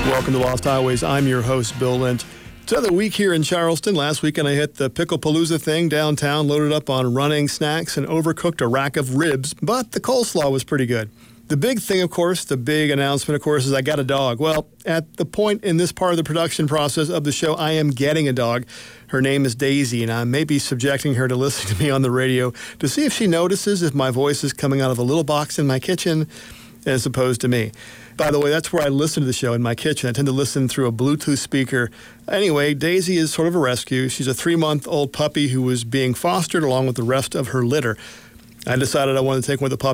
Welcome to Lost Highways. I'm your host, Bill Lint. It's another week here in Charleston. Last weekend I hit the Pickle-Palooza thing downtown, loaded up on running snacks and overcooked a rack of ribs, but the coleslaw was pretty good. The big thing, of course, the big announcement, of course, is I got a dog. Well, at the point in this part of the production process of the show, I am getting a dog. Her name is Daisy, and I may be subjecting her to listening to me on the radio to see if she notices if my voice is coming out of a little box in my kitchen as opposed to me. By the way, that's where I listen to the show, in my kitchen. I tend to listen through a Bluetooth speaker. Anyway, Daisy is sort of a rescue. She's a 3-month-old puppy who was being fostered along with the rest of her litter. I decided I wanted to take one of the puppies